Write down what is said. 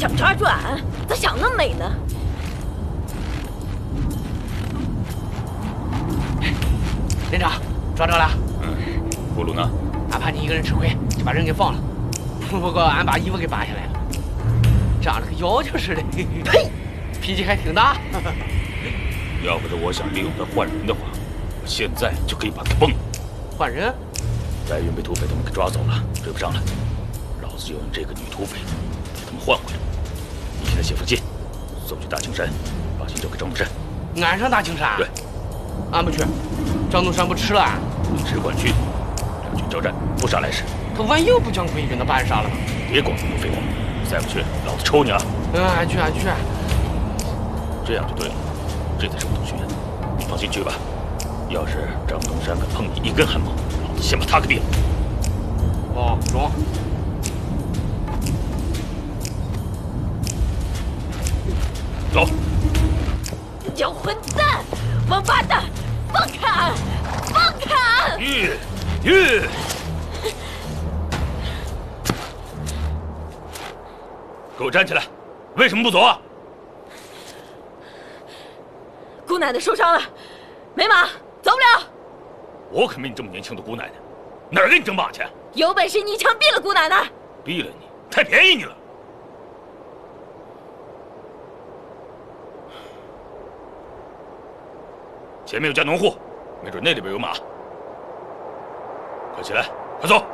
想抓住俺，咋想那么美呢？ 连长，抓着了。 咕噜呢？ 俺怕你一个人吃亏，就把人给放了。不过俺把衣服给扒下来了，长得跟妖精似的。呸！脾气还挺大。 要不是我想利用他换人的话，我现在就可以把他崩了。 换人？ 白云被土匪他们给抓走了，追不上了，老子就用这个女土匪给他们换回来。你现在写封信，送去大青山，把信交给张东山。 俺上大青山？ 对， 俺不去。张东山不吃了俺。 你只管去，两军交战，不杀来使。 他万一又不讲规矩，那把俺杀了。 别光说废话，再不去，老子抽你啊！ 俺去，俺去。 这样就对了，这才是我同学。你放心去吧。要是张东山敢碰你一根汗毛，老子先把他给毙了。 哦，中。 走。 小混蛋，王八蛋，放开俺！放开俺！ 给我站起来！为什么不走啊？ 姑奶奶受伤了，没马，走不了。 我可没你这么年轻的姑奶奶，哪儿跟你争马去？ 有本事你一枪毙了姑奶奶！ 毙了你，太便宜你了。前面有架农户，没准那里边有马。快起来，快走！